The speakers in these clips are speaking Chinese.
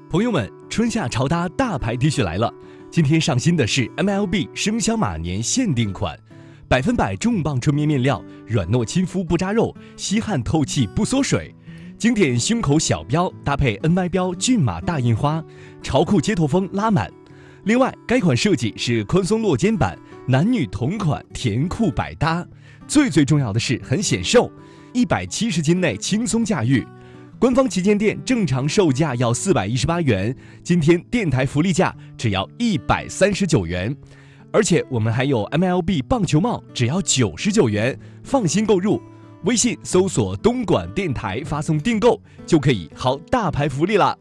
朋友们，春夏潮搭大牌 T 恤来了！今天上新的是 MLB 生肖马年限定款，100%重磅纯棉面料，软糯亲肤不扎肉，吸汗透气不缩水。经典胸口小标搭配 NY 标骏马大印花，潮酷街头风拉满。另外，该款设计是宽松落肩版，男女同款，甜酷百搭。最重要的是很显瘦，170斤内轻松驾驭。官方旗舰店正常售价要418元，今天电台福利价只要139元，而且我们还有 MLB 棒球帽，只要99元，放心购入。微信搜索东莞电台，发送订购就可以薅大牌福利啦。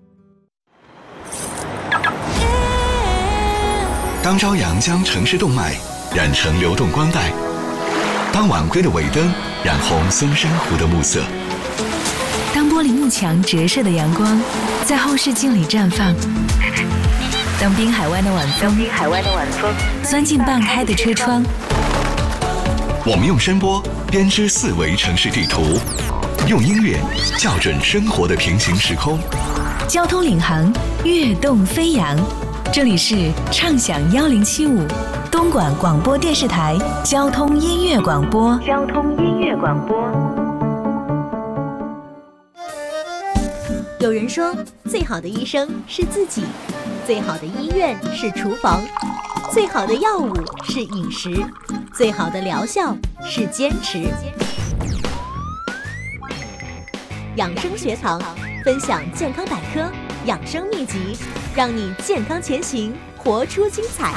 当朝阳将城市动脉染成流动光带，当晚归的尾灯染红松山湖的暮色， 当玻璃幕墙折射的阳光在后视镜里绽放，当滨海湾的晚风钻进半开的车窗， 我们用声波编织4维城市地图，用音乐校准生活的平行时空。 交通领航，跃动飞扬。这里是畅享1075东莞广播电视台交通音乐广播。 有人说，最好的医生是自己，最好的医院是厨房，最好的药物是饮食，最好的疗效是坚持。养生学堂分享健康百科、养生秘籍，让你健康前行，活出精彩。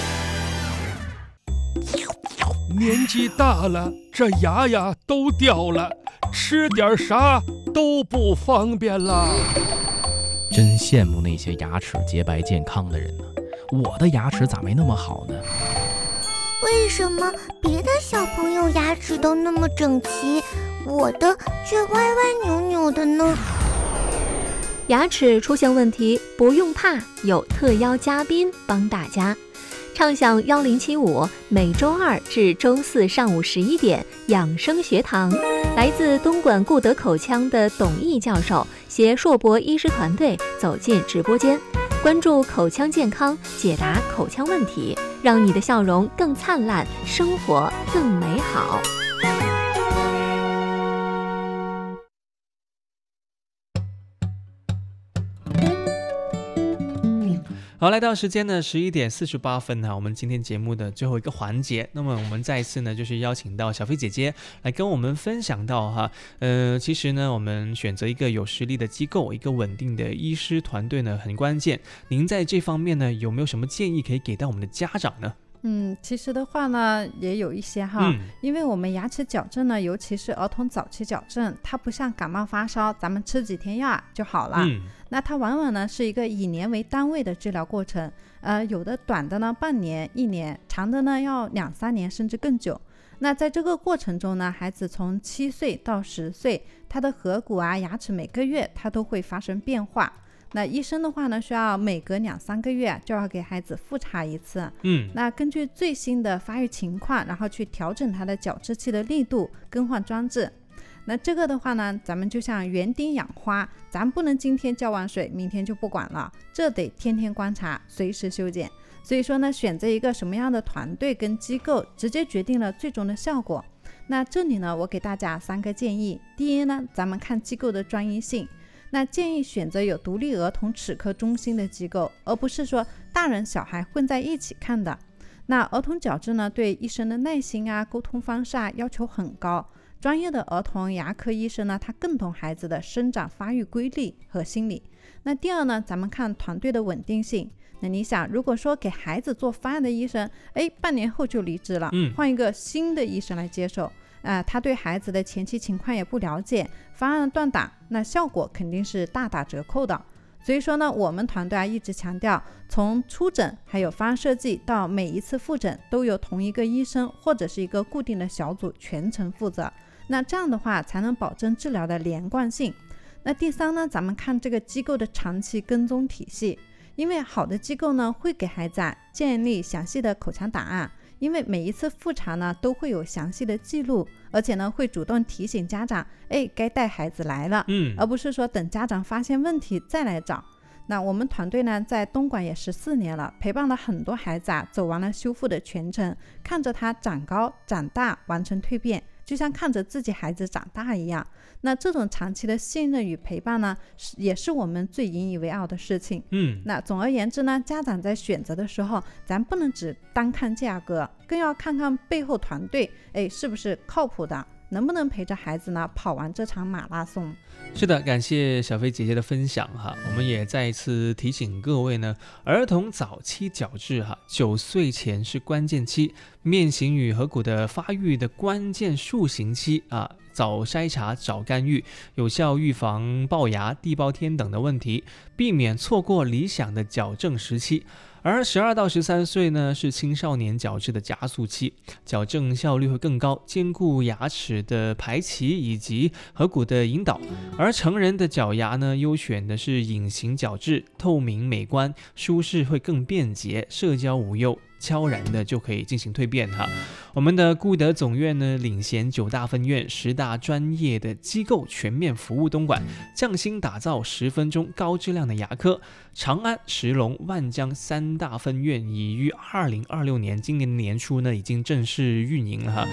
年纪大了，这牙呀都掉了，吃点啥都不方便了。 真羡慕那些牙齿洁白健康的人呢，我的牙齿咋没那么好呢？ 为什么别的小朋友牙齿都那么整齐，我的却歪歪扭扭的呢？ 牙齿出现问题不用怕，有特邀嘉宾帮大家。畅享1075，每周2至周4上午11点，养生学堂，来自东莞固德口腔的董毅教授携硕博医师团队走进直播间，关注口腔健康，解答口腔问题，让你的笑容更灿烂，生活更美好。 好，来到时间呢11点48分我们今天节目的最后一个环节，那么我们再一次呢就是邀请到小飞姐姐来跟我们分享到其实呢我们选择一个有实力的机构，一个稳定的医师团队呢很关键，您在这方面呢有没有什么建议可以给到我们的家长呢？ 其实的话呢也有一些因为我们牙齿矫正呢，尤其是儿童早期矫正，它不像感冒发烧咱们吃几天药就好了，那它往往呢是一个以年为单位的治疗过程，有的短的呢半年1年，长的呢要2-3年甚至更久。那在这个过程中呢，孩子从7岁到10岁，他的颌骨牙齿每个月它都会发生变化，那医生的话呢，需要每隔2-3个月就要给孩子复查一次。那根据最新的发育情况，然后去调整他的矫治器的力度，更换装置。那这个的话呢，咱们就像园丁养花，咱不能今天浇完水，明天就不管了，这得天天观察，随时修剪。所以说呢，选择一个什么样的团队跟机构，直接决定了最终的效果。那这里呢，我给大家3个建议。第一呢，咱们看机构的专业性。那建议选择有独立儿童齿科中心的机构，而不是说大人小孩混在一起看的。那儿童矫正呢，对医生的耐心沟通方式要求很高。专业的儿童牙科医生呢，他更懂孩子的生长发育规律和心理。那第二呢，咱们看团队的稳定性。那你想，如果说给孩子做方案的医生半年后就离职了，换一个新的医生来接手，他对孩子的前期情况也不了解，方案断档，那效果肯定是大打折扣的。所以说呢，我们团队一直强调，从初诊还有方案设计到每一次复诊，都由同一个医生或者是一个固定的小组全程负责。那这样的话才能保证治疗的连贯性。那第三呢，咱们看这个机构的长期跟踪体系，因为好的机构呢会给孩子建立详细的口腔档案，因为每一次复查呢都会有详细的记录，而且呢会主动提醒家长该带孩子来了，而不是说等家长发现问题再来找。 那我们团队呢，在东莞也14年了，陪伴了很多孩子走完了修复的全程，看着他长高长大，完成蜕变，就像看着自己孩子长大一样。那这种长期的信任与陪伴呢，也是我们最引以为傲的事情。那总而言之呢，家长在选择的时候，咱不能只单看价格，更要看看背后团队，是不是靠谱的，能不能陪着孩子呢跑完这场马拉松。 是的，感谢小飞姐姐的分享哈。我们也再一次提醒各位呢，儿童早期矫治9岁前是关键期，面型与颌骨的发育的关键塑形期早筛查早干预，有效预防龅牙、地包天等的问题，避免错过理想的矫正时期。而12到13岁呢，是青少年矫治的加速期，矫正效率会更高，兼顾牙齿的排齐以及颌骨的引导。而成人的矫牙呢，优选的是隐形矫治，透明美观，舒适会更便捷，社交无忧，悄然的就可以进行蜕变哈。我们的顾德总院呢，领衔9大分院、10大专业的机构，全面服务东莞，匠心打造10分钟高质量的牙科。长安、石龙、万江3大分院已于2026年今年年初呢，已经正式运营了哈。